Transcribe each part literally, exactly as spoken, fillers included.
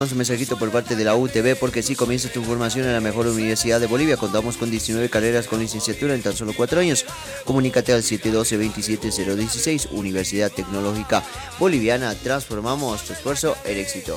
Un mensajito por parte de la U T V, porque sí, comienza tu formación en la mejor universidad de Bolivia. Contamos con diecinueve carreras con licenciatura en tan solo cuatro años. Comunícate al siete uno dos, dos siete cero uno seis. Universidad Tecnológica Boliviana. Transformamos tu esfuerzo en éxito.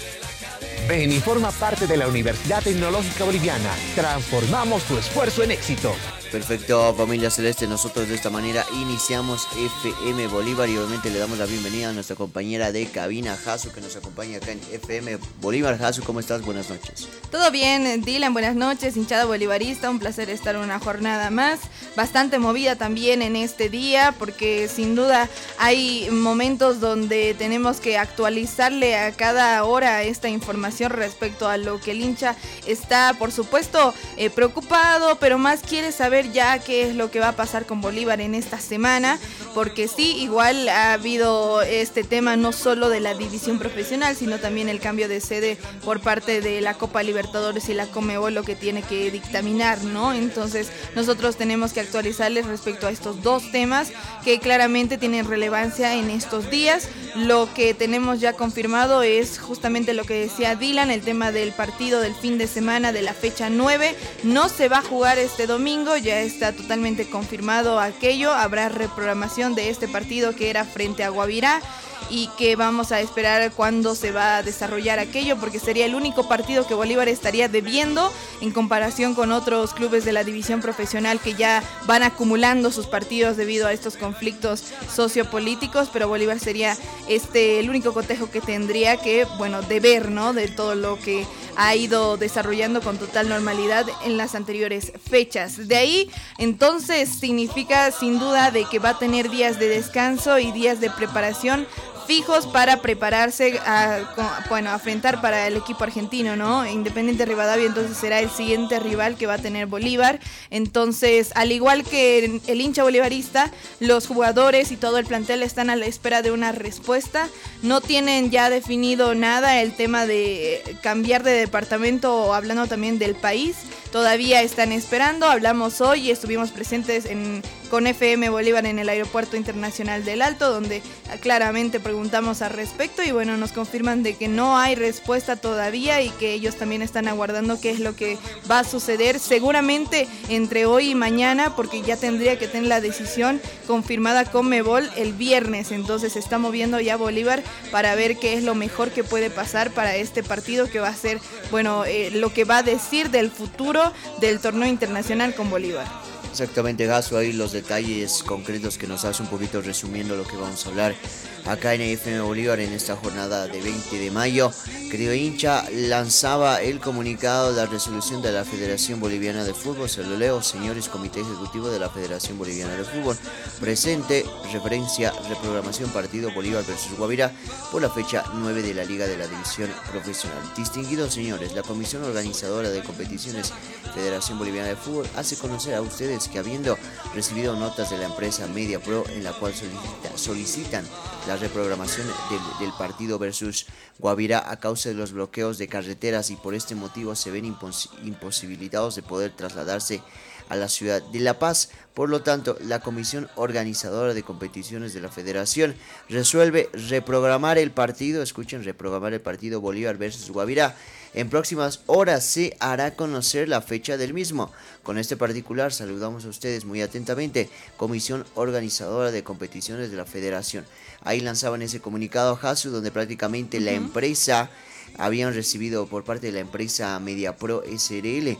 Ven y forma parte de la Universidad Tecnológica Boliviana. Transformamos tu esfuerzo en éxito. Perfecto, familia celeste, nosotros de esta manera iniciamos F M Bolívar y obviamente le damos la bienvenida a nuestra compañera de cabina, Jasu, que nos acompaña acá en F M Bolívar. Jasu, ¿cómo estás? Buenas noches. Todo bien, Dylan, buenas noches, hinchada bolivarista, un placer estar una jornada más, bastante movida también en este día, porque sin duda hay momentos donde tenemos que actualizarle a cada hora esta información respecto a lo que el hincha está, por supuesto, eh, preocupado, pero más quiere saber ya qué es lo que va a pasar con Bolívar en esta semana, porque sí, igual ha habido este tema no solo de la división profesional, sino también el cambio de sede por parte de la Copa Libertadores y la Conmebol, lo que tiene que dictaminar, ¿no? Entonces nosotros tenemos que actualizarles respecto a estos dos temas que claramente tienen relevancia en estos días. Lo que tenemos ya confirmado es justamente lo que decía Dylan, el tema del partido del fin de semana de la fecha nueve, no se va a jugar este domingo, ya está totalmente confirmado aquello, habrá reprogramación de este partido que era frente a Guavirá y que vamos a esperar cuándo se va a desarrollar aquello, porque sería el único partido que Bolívar estaría debiendo en comparación con otros clubes de la división profesional que ya van acumulando sus partidos debido a estos conflictos sociopolíticos, pero Bolívar sería este el único cotejo que tendría que, bueno, deber, ¿no?, de todo lo que ha ido desarrollando con total normalidad en las anteriores fechas. De ahí, entonces, significa sin duda de que va a tener días de descanso y días de preparación fijos para prepararse a, bueno, a enfrentar para el equipo argentino, ¿no? Independiente Rivadavia entonces será el siguiente rival que va a tener Bolívar. Entonces, al igual que el hincha bolivarista, los jugadores y todo el plantel están a la espera de una respuesta. No tienen ya definido nada el tema de cambiar de departamento o hablando también del país. Todavía están esperando. Hablamos hoy y estuvimos presentes en, con F M Bolívar en el Aeropuerto Internacional del Alto, donde claramente preguntamos al respecto y bueno, nos confirman de que no hay respuesta todavía y que ellos también están aguardando qué es lo que va a suceder seguramente entre hoy y mañana, porque ya tendría que tener la decisión confirmada con Conmebol el viernes. Entonces se está moviendo ya Bolívar para ver qué es lo mejor que puede pasar para este partido, que va a ser, bueno, eh, lo que va a decir del futuro del torneo internacional con Bolívar. Exactamente, Gaso, ahí los detalles concretos que nos hace un poquito resumiendo lo que vamos a hablar acá en F M Bolívar en esta jornada de veinte de mayo. Querido hincha, lanzaba el comunicado de la resolución de la Federación Boliviana de Fútbol. Se lo leo: señores Comité Ejecutivo de la Federación Boliviana de Fútbol, presente referencia reprogramación partido Bolívar versus Guavirá por la fecha nueve de la Liga de la División Profesional. Distinguidos señores, la Comisión Organizadora de Competiciones Federación Boliviana de Fútbol hace conocer a ustedes que, habiendo recibido notas de la empresa MediaPro en la cual solicita, solicitan la reprogramación del, del partido versus Guavirá a causa de los bloqueos de carreteras y por este motivo se ven impos- imposibilitados de poder trasladarse a la ciudad de La Paz. Por lo tanto, la Comisión Organizadora de Competiciones de la Federación resuelve reprogramar el partido, escuchen, reprogramar el partido Bolívar versus Guavirá. En próximas horas se hará conocer la fecha del mismo. Con este particular saludamos a ustedes muy atentamente, Comisión Organizadora de Competiciones de la Federación. Ahí lanzaban ese comunicado a Jasu, donde prácticamente uh-huh. la empresa habían recibido por parte de la empresa MediaPro S R L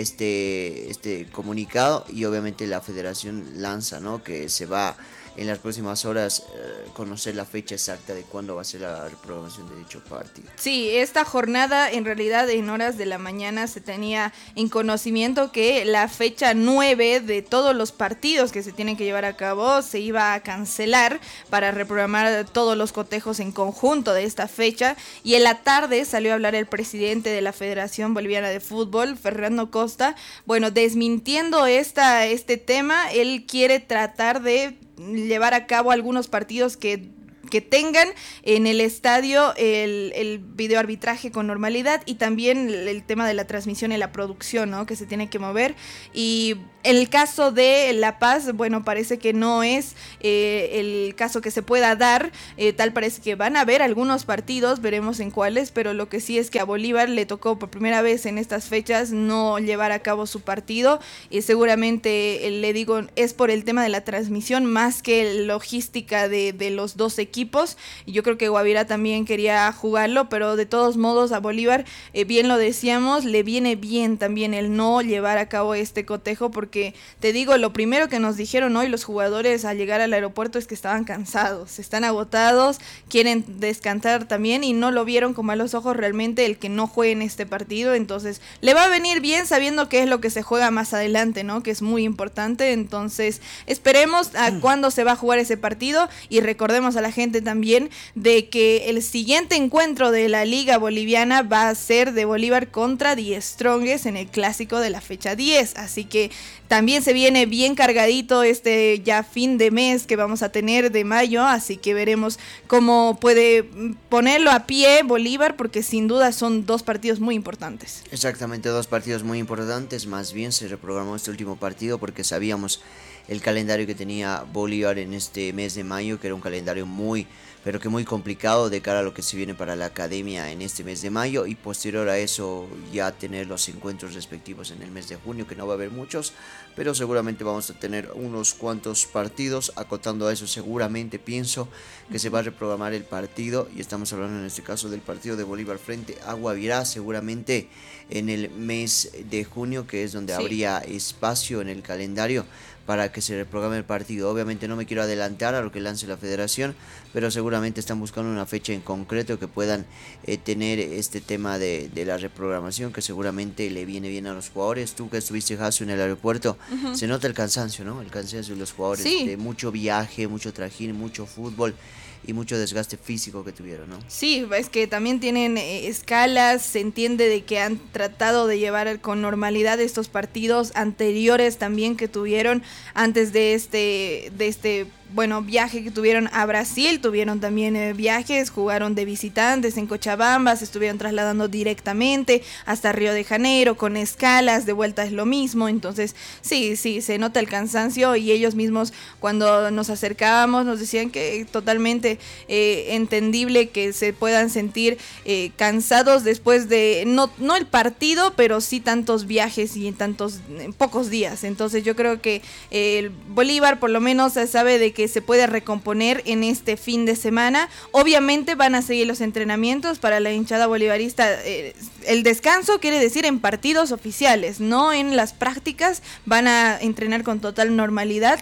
este, este comunicado, y obviamente la federación lanza, ¿no?, que se va en las próximas horas eh, conocer la fecha exacta de cuándo va a ser la reprogramación de dicho partido. Sí, esta jornada en realidad en horas de la mañana se tenía en conocimiento que la fecha nueve de todos los partidos que se tienen que llevar a cabo se iba a cancelar para reprogramar todos los cotejos en conjunto de esta fecha, y en la tarde salió a hablar el presidente de la Federación Boliviana de Fútbol, Fernando Costa, bueno, desmintiendo esta, este tema. Él quiere tratar de llevar a cabo algunos partidos que que tengan en el estadio el, el videoarbitraje con normalidad y también el, el tema de la transmisión y la producción, ¿no? Que se tiene que mover. Y en el caso de La Paz, bueno, parece que no es eh, el caso que se pueda dar, eh, tal parece que van a haber algunos partidos, veremos en cuáles, pero lo que sí es que a Bolívar le tocó por primera vez en estas fechas no llevar a cabo su partido y seguramente, eh, le digo, es por el tema de la transmisión más que logística de, de los dos equipos. Y yo creo que Guavirá también quería jugarlo, pero de todos modos a Bolívar, eh, bien lo decíamos, le viene bien también el no llevar a cabo este cotejo, porque que te digo, lo primero que nos dijeron hoy los jugadores al llegar al aeropuerto es que estaban cansados, están agotados, quieren descansar también y no lo vieron con malos ojos realmente el que no juegue en este partido. Entonces le va a venir bien sabiendo qué es lo que se juega más adelante, ¿no? Que es muy importante. Entonces esperemos a mm. cuándo se va a jugar ese partido y recordemos a la gente también de que el siguiente encuentro de la Liga Boliviana va a ser de Bolívar contra The Strongest en el clásico de la fecha diez, así que también se viene bien cargadito este ya fin de mes que vamos a tener de mayo, así que veremos cómo puede ponerlo a pie Bolívar, porque sin duda son dos partidos muy importantes. Exactamente, dos partidos muy importantes, más bien se reprogramó este último partido porque sabíamos el calendario que tenía Bolívar en este mes de mayo, que era un calendario muy, pero que muy complicado de cara a lo que se viene para la academia en este mes de mayo, y posterior a eso ya tener los encuentros respectivos en el mes de junio, que no va a haber muchos, pero seguramente vamos a tener unos cuantos partidos. Acotando a eso, seguramente pienso que se va a reprogramar el partido, y estamos hablando en este caso del partido de Bolívar frente a Guavirá, seguramente en el mes de junio, que es donde sí habría espacio en el calendario para que se reprograme el partido. Obviamente no me quiero adelantar a lo que lance la federación, pero seguramente están buscando una fecha en concreto que puedan eh, tener este tema de, de la reprogramación, que seguramente le viene bien a los jugadores. Tú que estuviste, Jaso, en el aeropuerto, uh-huh, se nota el cansancio, ¿no? El cansancio de los jugadores, sí, de mucho viaje, mucho trajín, mucho fútbol y mucho desgaste físico que tuvieron, ¿no? Sí, es que también tienen eh, escalas, se entiende de que han tratado de llevar con normalidad estos partidos anteriores también que tuvieron antes de este, de este bueno, viaje que tuvieron a Brasil, tuvieron también eh, viajes, jugaron de visitantes en Cochabamba, se estuvieron trasladando directamente hasta Río de Janeiro con escalas, de vuelta es lo mismo. Entonces sí, sí, se nota el cansancio, y ellos mismos cuando nos acercábamos nos decían que totalmente eh, entendible que se puedan sentir eh, cansados después de, no, no el partido, pero sí tantos viajes y en tantos, en pocos días. Entonces yo creo que eh, el Bolívar por lo menos sabe de que se puede recomponer en este fin de semana. Obviamente van a seguir los entrenamientos para la hinchada bolivarista. Eh, el descanso quiere decir en partidos oficiales, no en las prácticas. Van a entrenar con total normalidad.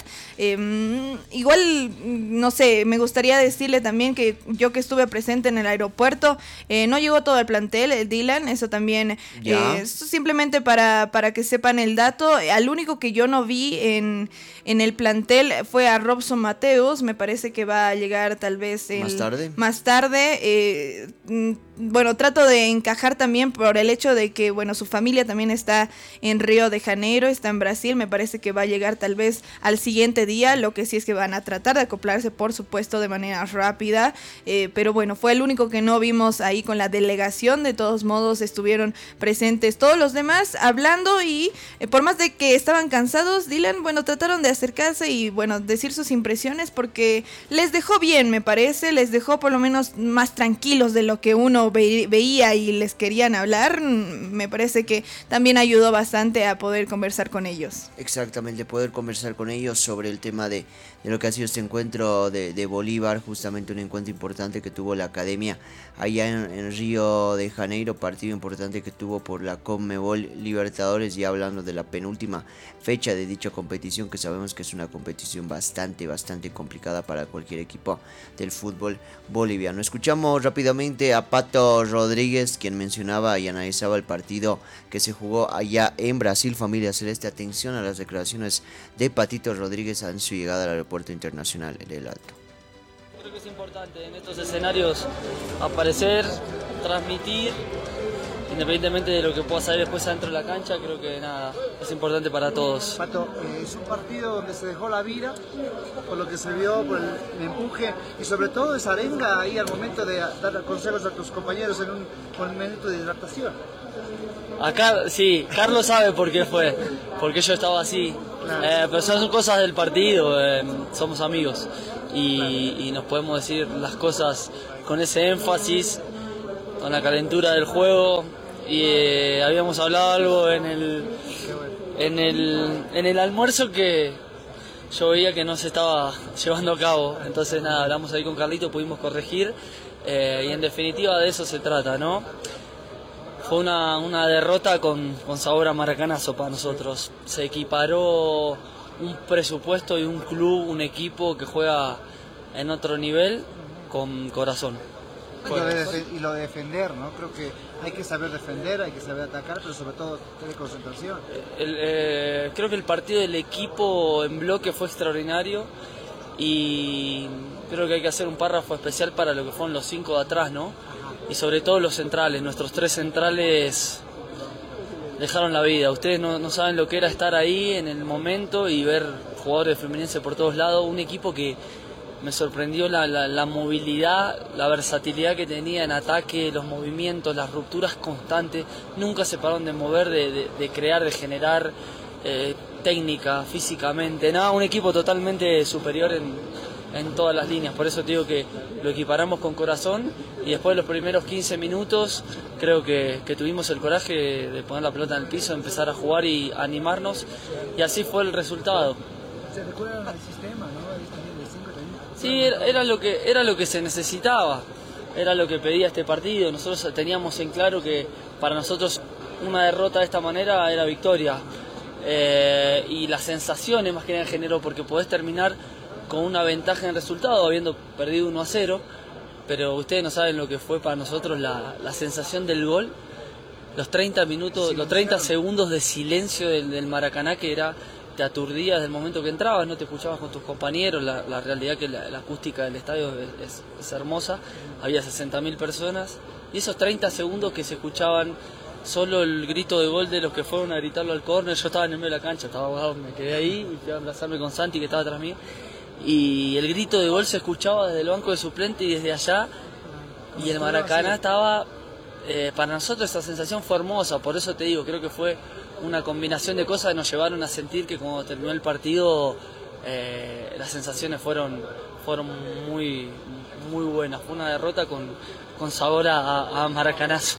Eh, igual, no sé, me gustaría decirle también que yo que estuve presente en el aeropuerto, eh, no llegó todo el plantel, el Dylan, eso también, eh, simplemente para, para que sepan el dato. Al único que yo no vi en, en el plantel fue a Robson Mateus, me parece que va a llegar tal vez el, más tarde. Más tarde, eh, bueno, trato de encajar también por el hecho de que, bueno, su familia también está en Río de Janeiro, está en Brasil, me parece que va a llegar tal vez al siguiente día. Lo que sí es que van a tratar de acoplarse, por supuesto, de manera rápida, eh, pero bueno, fue el único que no vimos ahí con la delegación. De todos modos estuvieron presentes todos los demás hablando, y eh, por más de que estaban cansados, Dylan, bueno, trataron de acercarse y, bueno, decir sus impresiones, porque les dejó bien, me parece, les dejó por lo menos más tranquilos de lo que uno ve- veía y les querían hablar. Me parece que también ayudó bastante a poder conversar con ellos. Exactamente, poder conversar con ellos sobre el tema de, de lo que ha sido este encuentro de, de Bolívar, justamente un encuentro importante que tuvo la academia allá en, en Río de Janeiro, partido importante que tuvo por la Conmebol Libertadores, ya hablando de la penúltima fecha de dicha competición, que sabemos que es una competición bastante, bastante complicada para cualquier equipo del fútbol boliviano. Escuchamos rápidamente a Pato Rodríguez, quien mencionaba y analizaba el partido que se jugó allá en Brasil. Familia Celeste, atención a las declaraciones de Patito Rodríguez en su llegada al aeropuerto internacional El Alto. Creo que es importante en estos escenarios aparecer, transmitir independientemente de lo que pueda salir después adentro de la cancha, creo que nada, es importante para todos. Pato, eh, es un partido donde se dejó la vida, por lo que se vio, por el, el empuje y sobre todo esa arenga ahí al momento de dar consejos a tus compañeros en un, un momento de hidratación. Acá, sí, Carlos sabe por qué fue, porque yo estaba así, claro. eh, pero son cosas del partido, eh, somos amigos y, y nos podemos decir las cosas con ese énfasis, con la calentura del juego. Y eh, habíamos hablado algo en el, en el en el almuerzo que yo veía que no se estaba llevando a cabo. Entonces nada, hablamos ahí con Carlito, pudimos corregir eh, y en definitiva de eso se trata, ¿no? Fue una, una derrota con, con sabor a maracanazo para nosotros. Se equiparó un presupuesto y un club, un equipo que juega en otro nivel con corazón. Y lo, de, y lo de defender, ¿no? Creo que hay que saber defender, hay que saber atacar, pero sobre todo tener concentración. El, eh, creo que el partido del equipo en bloque fue extraordinario y creo que hay que hacer un párrafo especial para lo que fueron los cinco de atrás, ¿no? Y sobre todo los centrales, nuestros tres centrales dejaron la vida. Ustedes no, no saben lo que era estar ahí en el momento y ver jugadores de Fluminense por todos lados, un equipo que me sorprendió la, la, la movilidad, la versatilidad que tenía en ataque, los movimientos, las rupturas constantes. Nunca se pararon de mover, de, de, de crear, de generar eh, técnica, físicamente. Nada, un equipo totalmente superior en, en todas las líneas. Por eso te digo que lo equiparamos con corazón y después de los primeros quince minutos creo que, que tuvimos el coraje de poner la pelota en el piso, empezar a jugar y animarnos y así fue el resultado. Se recuerda al sistema, ¿no? Sí, era, era, lo que, era lo que se necesitaba, era lo que pedía este partido. Nosotros teníamos en claro que para nosotros una derrota de esta manera era victoria. Eh, y las sensaciones más que nada generó, porque podés terminar con una ventaja en resultado, habiendo perdido uno a cero, pero ustedes no saben lo que fue para nosotros la, la sensación del gol, los treinta minutos, los treinta segundos de silencio del, del Maracaná, que era... te aturdías desde el momento que entrabas, no te escuchabas con tus compañeros, la, la realidad que la, la acústica del estadio es, es, es hermosa, había sesenta mil personas, y esos treinta segundos que se escuchaban solo el grito de gol de los que fueron a gritarlo al córner, yo estaba en el medio de la cancha, estaba abogado, me quedé ahí y fui a abrazarme con Santi que estaba atrás mío, y el grito de gol se escuchaba desde el banco de suplente y desde allá, y el Maracaná estaba, eh, para nosotros esa sensación fue hermosa, por eso te digo, creo que fue una combinación de cosas que nos llevaron a sentir que cuando terminó el partido eh, las sensaciones fueron, fueron muy, muy buenas. Fue una derrota con, con sabor a, a maracanazo.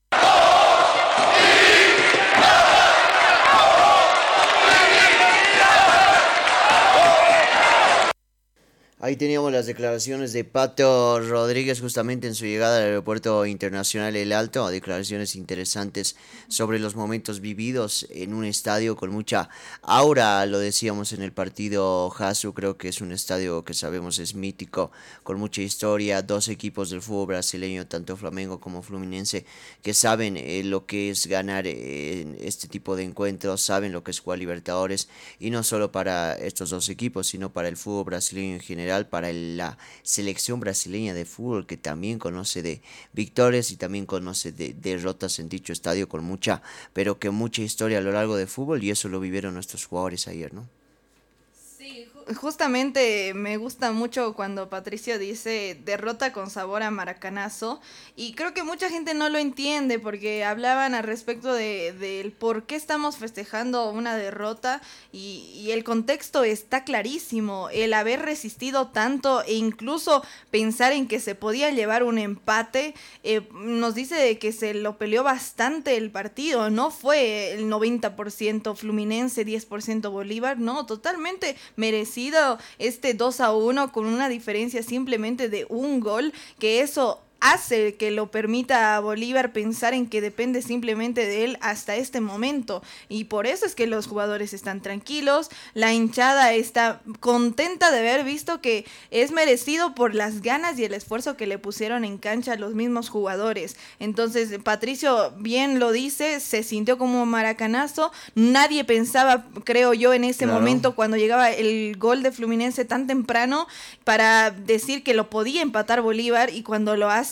Ahí teníamos las declaraciones de Pato Rodríguez justamente en su llegada al aeropuerto internacional El Alto, declaraciones interesantes sobre los momentos vividos en un estadio con mucha aura, lo decíamos en el partido Jasu, creo que es un estadio que sabemos es mítico, con mucha historia, dos equipos del fútbol brasileño, tanto Flamengo como Fluminense, que saben eh, lo que es ganar eh, en este tipo de encuentros, saben lo que es jugar Libertadores, y no solo para estos dos equipos, sino para el fútbol brasileño en general, para la selección brasileña de fútbol, que también conoce de victorias y también conoce de derrotas en dicho estadio, con mucha, pero que mucha historia a lo largo del fútbol, y eso lo vivieron nuestros jugadores ayer, ¿no? Sí, justamente me gusta mucho cuando Patricio dice derrota con sabor a maracanazo, y creo que mucha gente no lo entiende porque hablaban al respecto de del por qué estamos festejando una derrota, y, y el contexto está clarísimo, el haber resistido tanto e incluso pensar en que se podía llevar un empate, eh, nos dice de que se lo peleó bastante el partido, no fue el noventa por ciento Fluminense, diez por ciento Bolívar, no, totalmente merecido este dos a uno con una diferencia simplemente de un gol, que eso hace que lo permita a Bolívar pensar en que depende simplemente de él hasta este momento, y por eso es que los jugadores están tranquilos, la hinchada está contenta de haber visto que es merecido por las ganas y el esfuerzo que le pusieron en cancha los mismos jugadores. Entonces Patricio bien lo dice, se sintió como un maracanazo, nadie pensaba, creo yo, en ese claro. momento cuando llegaba el gol de Fluminense tan temprano para decir que lo podía empatar Bolívar, y cuando lo hace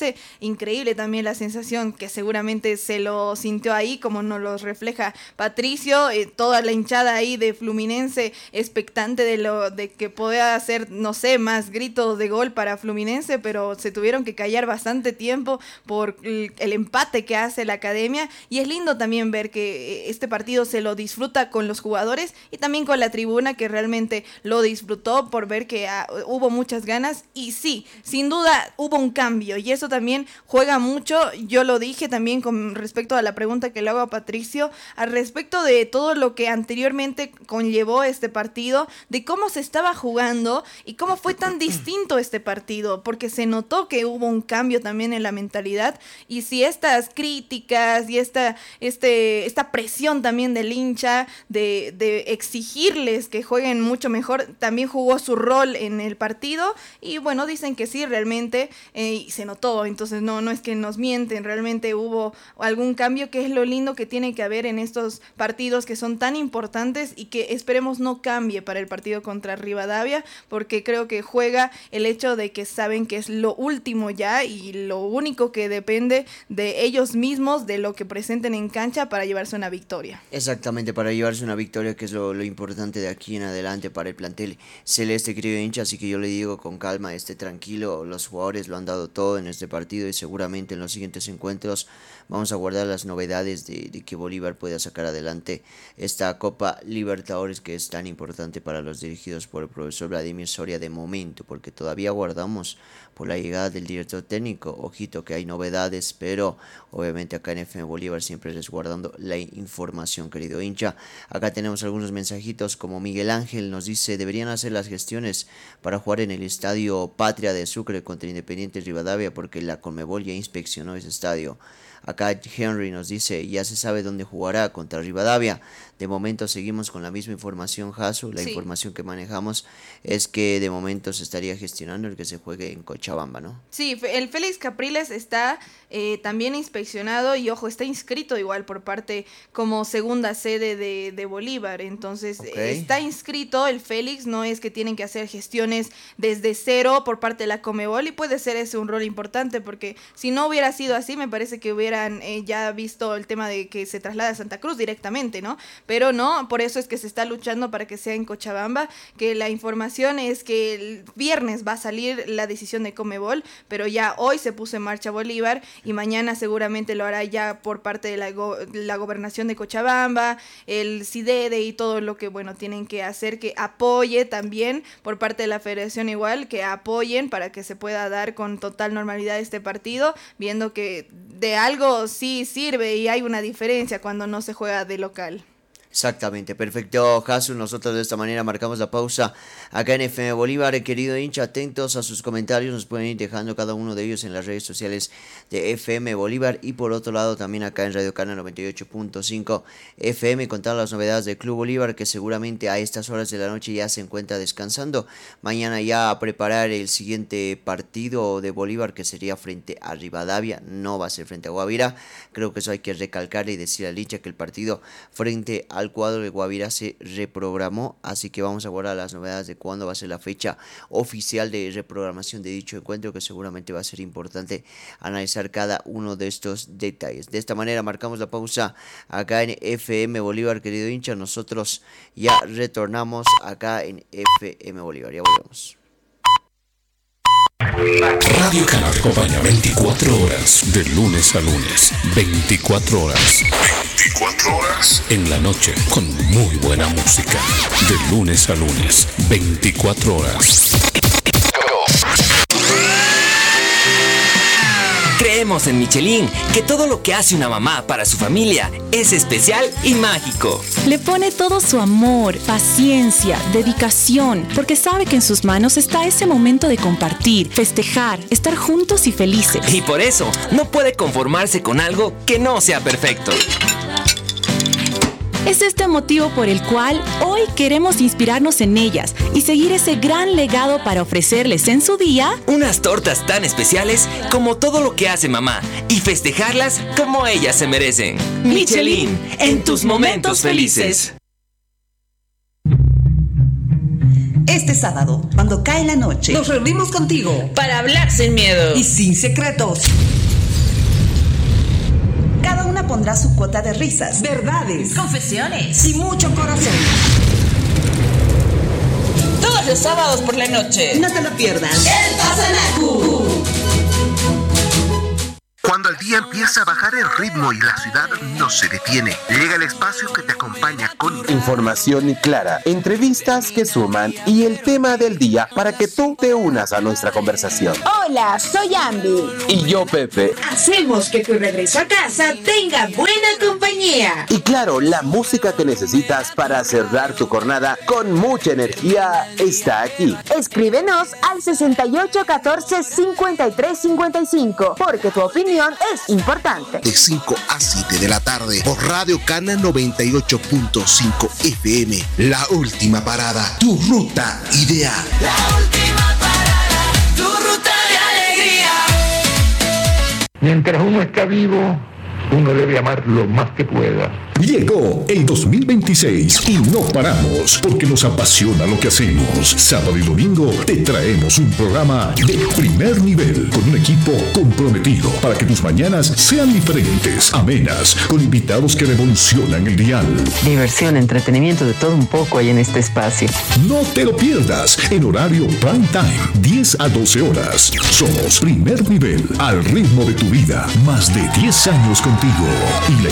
base. Increíble también la sensación que seguramente se lo sintió ahí, como nos lo refleja Patricio, eh, toda la hinchada ahí de Fluminense expectante de lo de que pueda hacer, no sé, más gritos de gol para Fluminense, pero se tuvieron que callar bastante tiempo por el, el empate que hace la academia, y es lindo también ver que este partido se lo disfruta con los jugadores y también con la tribuna, que realmente lo disfrutó por ver que ah, hubo muchas ganas. Y sí, sin duda hubo un cambio y eso también juega mucho. Yo lo dije también con respecto a la pregunta que le hago a Patricio, al respecto de todo lo que anteriormente conllevó este partido, de cómo se estaba jugando y cómo fue tan distinto este partido, porque se notó que hubo un cambio también en la mentalidad. Y si estas críticas y esta, este, esta presión también del hincha de, de exigirles que jueguen mucho mejor, también jugó su rol en el partido. Y bueno, dicen que sí, realmente, eh, y se notó, entonces no, no es que nos mienten, realmente hubo algún cambio, que es lo lindo que tiene que haber en estos partidos que son tan importantes y que esperemos no cambie para el partido contra Rivadavia, porque creo que juega el hecho de que saben que es lo último ya y lo único que depende de ellos mismos, de lo que presenten en cancha para llevarse una victoria. Exactamente, para llevarse una victoria, que es lo, lo importante de aquí en adelante para el plantel celeste, querido hincha. Así que yo le digo con calma, esté tranquilo, los jugadores lo han dado todo en este partido y seguramente en los siguientes encuentros vamos a guardar las novedades de, de que Bolívar pueda sacar adelante esta Copa Libertadores, que es tan importante para los dirigidos por el profesor Vladimir Soria de momento, porque todavía guardamos por la llegada del director técnico. Ojito que hay novedades, pero obviamente acá en F M Bolívar siempre resguardando la información, querido hincha. Acá tenemos algunos mensajitos, como Miguel Ángel nos dice: deberían hacer las gestiones para jugar en el estadio Patria de Sucre contra Independiente Rivadavia, porque la Conmebol ya inspeccionó ese estadio. Acá Henry nos dice: ya se sabe dónde jugará, contra Rivadavia. De momento seguimos con la misma información, Jasu. La sí. información que manejamos es que de momento se estaría gestionando el que se juegue en Cochabamba, ¿no? Sí, el Félix Capriles está eh, también inspeccionado y, ojo, está inscrito igual por parte como segunda sede de, de Bolívar. Entonces, okay. está inscrito el Félix, no es que tienen que hacer gestiones desde cero por parte de la Conmebol, y puede ser ese un rol importante, porque si no hubiera sido así, me parece que hubieran eh, ya visto el tema de que se traslada a Santa Cruz directamente, ¿no? Pero no, por eso es que se está luchando para que sea en Cochabamba, que la información es que el viernes va a salir la decisión de Conmebol, pero ya hoy se puso en marcha Bolívar y mañana seguramente lo hará ya por parte de la, go- la gobernación de Cochabamba, el CIDEDE y todo lo que, bueno, tienen que hacer, que apoye también por parte de la federación, igual, que apoyen para que se pueda dar con total normalidad este partido, viendo que de algo sí sirve y hay una diferencia cuando no se juega de local. Exactamente, perfecto, Jasu. Nosotros de esta manera marcamos la pausa acá en F M Bolívar. Querido hincha, atentos a sus comentarios, nos pueden ir dejando cada uno de ellos en las redes sociales de F M Bolívar, y por otro lado también acá en Radio Cana noventa y ocho punto cinco F M, con todas las novedades del Club Bolívar, que seguramente a estas horas de la noche ya se encuentra descansando. Mañana ya a preparar el siguiente partido de Bolívar, que sería frente a Rivadavia, no va a ser frente a Guavirá. Creo que eso hay que recalcar y decir al hincha que el partido frente a al cuadro de Guavirá se reprogramó, así que vamos a guardar las novedades de cuándo va a ser la fecha oficial de reprogramación de dicho encuentro, que seguramente va a ser importante analizar cada uno de estos detalles. De esta manera marcamos la pausa acá en F M Bolívar, querido hincha. Nosotros ya retornamos acá en F M Bolívar, ya volvemos. Radio Cana te acompaña veinticuatro horas, de lunes a lunes, veinticuatro horas. veinticuatro horas. En la noche, con muy buena música. De lunes a lunes, veinticuatro horas. Creemos en Michelin que todo lo que hace una mamá para su familia es especial y mágico. Le pone todo su amor, paciencia, dedicación, porque sabe que en sus manos está ese momento de compartir, festejar, estar juntos y felices. Y por eso no puede conformarse con algo que no sea perfecto. Es este motivo por el cual hoy queremos inspirarnos en ellas y seguir ese gran legado para ofrecerles en su día unas tortas tan especiales como todo lo que hace mamá y festejarlas como ellas se merecen. Michelin, en tus momentos felices. Este Este sábado, cuando cae la noche, nos reunimos contigo para hablar sin miedo y sin secretos. Cada una pondrá su cuota de risas, verdades, confesiones y mucho corazón. Todos los sábados por la noche. No te lo pierdas. El Pasanacu. Cuando el día empieza a bajar el ritmo y la ciudad no se detiene, llega el espacio que te acompaña con información clara, entrevistas que suman y el tema del día para que tú te unas a nuestra conversación. Hola, soy Ambi. Y yo, Pepe. Hacemos que tu regreso a casa tenga buena compañía. Y claro, la música que necesitas para cerrar tu jornada con mucha energía está aquí. Escríbenos al sesenta y ocho catorce cincuenta y tres cincuenta y cinco, porque tu opinión es importante. De cinco a siete de la tarde por Radio Cana noventa y ocho punto cinco F M. La última parada, tu ruta ideal. La última parada, tu ruta de alegría. Mientras uno está vivo, uno debe amar lo más que pueda. Llegó el dos mil veintiséis y no paramos porque nos apasiona lo que hacemos. Sábado y domingo te traemos un programa de primer nivel con un equipo comprometido para que tus mañanas sean diferentes, amenas, con invitados que revolucionan el dial. Diversión, entretenimiento, de todo un poco hay en este espacio. No te lo pierdas en horario prime time, diez a doce horas. Somos primer nivel, al ritmo de tu vida. Más de diez años contigo y la